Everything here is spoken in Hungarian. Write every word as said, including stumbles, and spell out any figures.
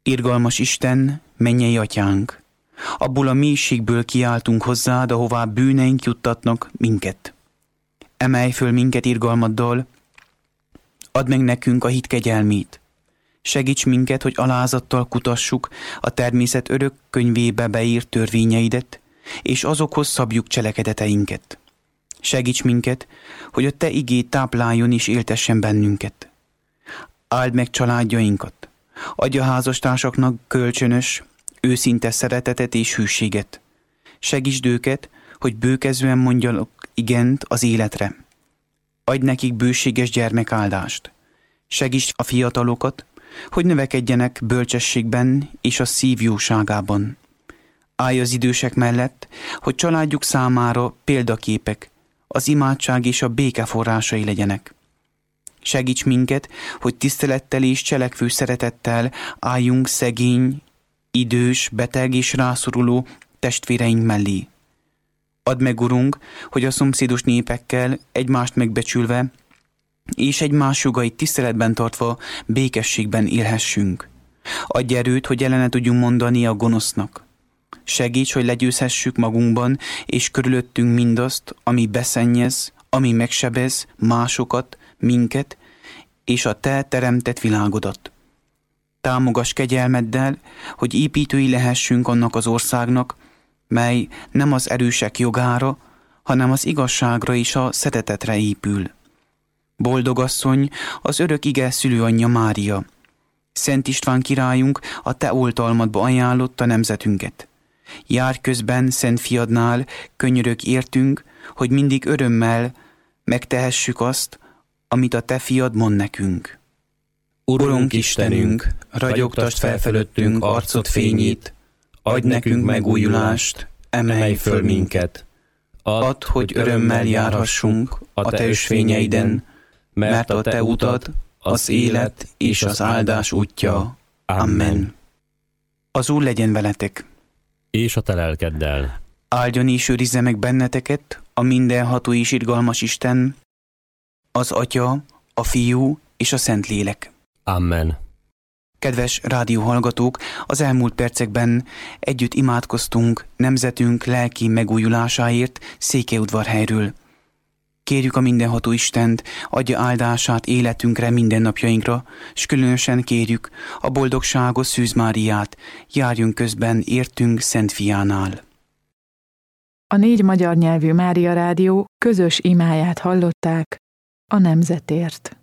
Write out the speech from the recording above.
Irgalmas Isten, mennyei atyánk, abból a mélységből kiáltunk hozzád, ahová bűneink juttatnak minket. Emelj föl minket irgalmaddal, add meg nekünk a hit kegyelmét. Segíts minket, hogy alázattal kutassuk a természet örök könyvébe beírt törvényeidet, és azokhoz szabjuk cselekedeteinket. Segíts minket, hogy a te igéd tápláljon és éltessen bennünket. Áld meg családjainkat, adj a házastársaknak kölcsönös, őszinte szeretetet és hűséget. Segítsd őket, hogy bőkezően mondjanak igent az életre. Adj nekik bőséges gyermekáldást. Segítsd a fiatalokat, hogy növekedjenek bölcsességben és a szív jóságában. Állj az idősek mellett, hogy családjuk számára példaképek, az imádság és a béke forrásai legyenek. Segíts minket, hogy tisztelettel és cselekvő szeretettel álljunk szegény, idős, beteg és rászoruló testvéreink mellé. Add meg, Urunk, hogy a szomszédos népekkel egymást megbecsülve és egymás jogait tiszteletben tartva békességben élhessünk. Adj erőt, hogy ellene tudjunk mondani a gonosznak. Segíts, hogy legyőzhessük magunkban és körülöttünk mindazt, ami beszennyez, ami megsebez másokat, minket és a te teremtett világodat. Támogass kegyelmeddel, hogy építői lehessünk annak az országnak, mely nem az erősek jogára, hanem az igazságra és a szeretetre épül. Boldog asszony, az örök ige szülőanyja Mária. Szent István királyunk a te oltalmadba ajánlotta nemzetünket. Járj közben Szent Fiadnál, könyörög értünk, hogy mindig örömmel megtehessük azt, amit a te fiad mond nekünk. Urunk Istenünk, ragyogtasd fel felőttünk arcod fényét, adj nekünk megújulást, emelj föl minket. Add, hogy örömmel járhassunk a te ösvényeiden, mert a te utad az élet és az áldás útja. Amen. Az Úr legyen veletek. És a te lelkeddel. Áldjon és őrizze meg benneteket a mindenható és irgalmas Isten, az Atya, a Fiú és a Szentlélek. Amen. Kedves rádióhallgatók, az elmúlt percekben együtt imádkoztunk nemzetünk lelki megújulásáért Székelyudvarhelyről. Kérjük a mindenható Istent, adja áldását életünkre, mindennapjainkra, s különösen kérjük a boldogságos Szűz Máriát, járjunk közben értünk Szent Fiánál. A négy magyar nyelvű Mária Rádió közös imáját hallották a nemzetért.